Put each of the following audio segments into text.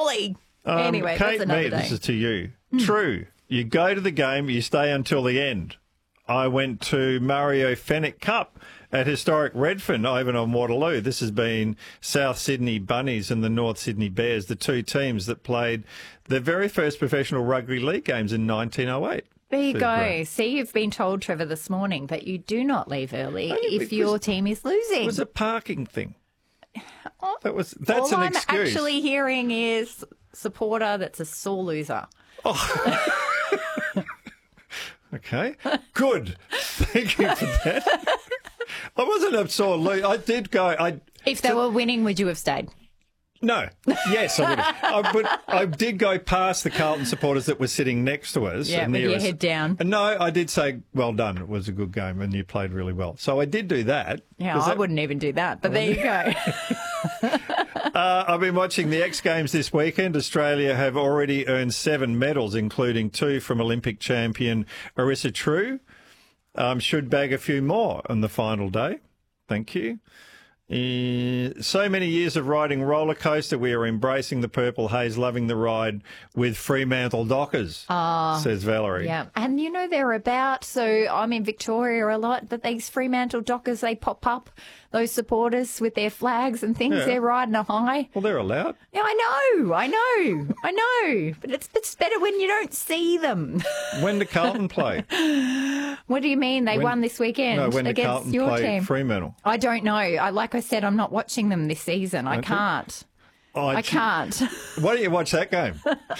early. Anyway, Kate that's another Mead, day. this is to you. True. You go to the game, you stay until the end. I went to Mario Fenwick Cup at historic Redfern, over on Waterloo. This has been South Sydney Bunnies and the North Sydney Bears, the two teams that played their very first professional rugby league games in 1908. There you So go. great. See, you've been told, Trevor, this morning that you do not leave early Only if because your team is losing. It was a parking thing. That's All an I'm excuse. actually hearing is supporter that's a sore loser. Okay, good. Thank you for that. I wasn't a sore loser. I did go. If they were winning, would you have stayed? No. Yes, I would have. But I did go past the Carlton supporters that were sitting next to us. Yeah, and with near your us. head down. And no, I did say, well done. It was a good game and you played really well. So I did do that. Yeah, I wouldn't even do that, but there you go. I've been watching the X Games this weekend. Australia have already earned 7 medals, including 2 from Olympic champion Arissa True. Should bag a few more on the final day. Thank you. So many years of riding roller coaster, we are embracing the purple haze, loving the ride with Fremantle Dockers, says Valerie. Yeah, and you know they're about, so I'm in Victoria a lot, but these Fremantle Dockers, they pop up, those supporters with their flags and things, Yeah. they're riding a high. Well, they're allowed. Yeah, I know, but it's better when you don't see them. When did Carlton play? What do you mean? They won this weekend No, when did against Carlton your play team? Fremantle? I don't know. Like I said, I'm not watching them this season. I can't. I can't. Why don't you watch that game?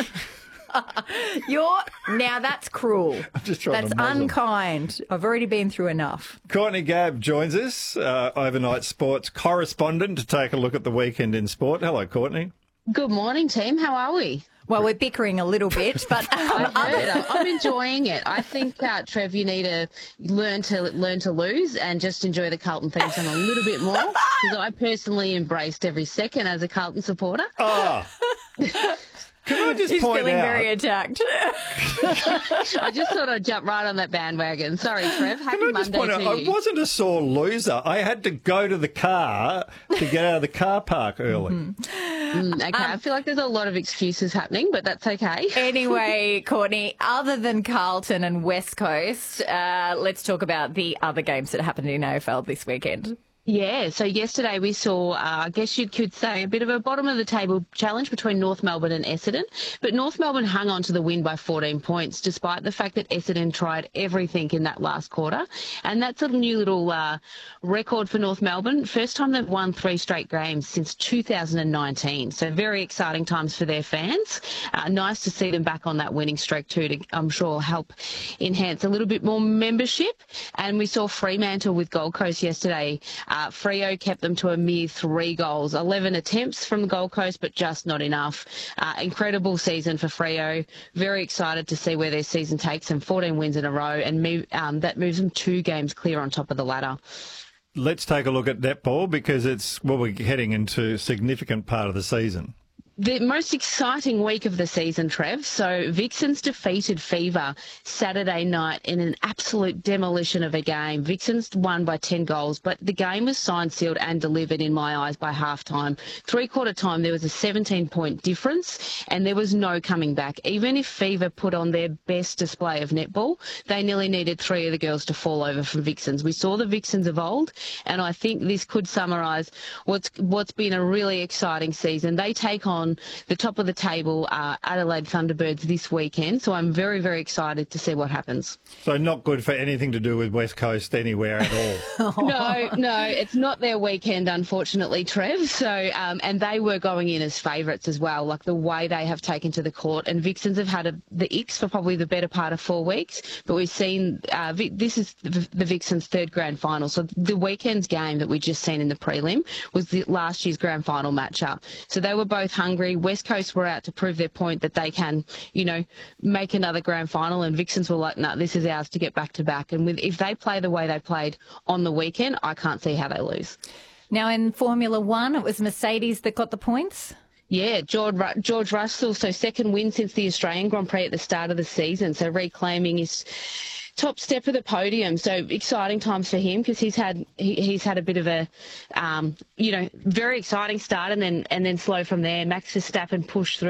Now that's cruel. just trying That's to muzzle. unkind. I've already been through enough. Courtney Gabb joins us, overnight sports correspondent, to take a look at the weekend in sport. Hello, Courtney. Good morning, team. How are we? Well, we're bickering a little bit, but I'm enjoying it. I think, Trev, you need to learn to lose and just enjoy the Carlton theme song a little bit more, because I personally embraced every second as a Carlton supporter. Can I just he's point feeling out? very attacked. I just thought I'd jump right on that bandwagon. Sorry, Trev. Happy Can I just Monday point out, to I you. wasn't a sore loser. I had to go to the car to get out of the car park early. Okay, I feel like there's a lot of excuses happening, but that's okay. Anyway, Courtney, other than Carlton and West Coast, let's talk about the other games that happened in AFL this weekend. Yeah, so yesterday we saw, I guess you could say, a bit of a bottom-of-the-table challenge between North Melbourne and Essendon. But North Melbourne hung on to the win by 14 points, despite the fact that Essendon tried everything in that last quarter. And that's a new little record for North Melbourne. First time they've won 3 straight games since 2019. So very exciting times for their fans. Nice to see them back on that winning streak too, to, I'm sure, help enhance a little bit more membership. And we saw Fremantle with Gold Coast yesterday. Freo kept them to a mere 3 goals, 11 attempts from the Gold Coast, but just not enough. Incredible season for Freo. Very excited to see where their season takes them. 14 wins in a row, and that moves them 2 games clear on top of the ladder. Let's take a look at netball, because we're heading into a significant part of the season. The most exciting week of the season, Trev. So Vixens defeated Fever Saturday night in an absolute demolition of a game. Vixens won by 10 goals, but the game was signed, sealed and delivered in my eyes by halftime. 3/4 time, there was a 17-point difference and there was no coming back. Even if Fever put on their best display of netball, they nearly needed 3 of the girls to fall over from Vixens. We saw the Vixens of old, and I think this could summarise what's been a really exciting season. They take on the top of the table Adelaide Thunderbirds this weekend, so I'm very, very excited to see what happens. So not good for anything to do with West Coast anywhere at all. No, it's not their weekend, unfortunately, Trev. So, and they were going in as favourites as well, like the way they have taken to the court. And Vixens have had the icks for probably the better part of 4 weeks, but we've seen this is the Vixens' 3rd grand final. So the weekend's game that we just seen in the prelim was last year's grand final matchup. So they were both hungry. West Coast were out to prove their point that they can, make another grand final, and Vixens were like, no, this is ours to get back to back. And if they play the way they played on the weekend, I can't see how they lose. Now in Formula One, it was Mercedes that got the points. Yeah, George Russell, so 2nd win since the Australian Grand Prix at the start of the season, so reclaiming his top step of the podium. So exciting times for him, because he's had a bit of a very exciting start and then slow from there. Max Verstappen pushed through.